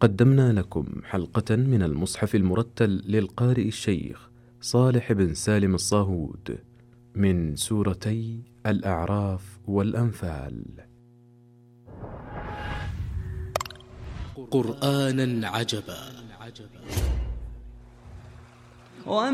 قدمنا لكم حلقة من المصحف المرتل للقارئ الشيخ صالح بن سالم الصاهود من سورتي الأعراف والأنفال. قرآنا عجبا.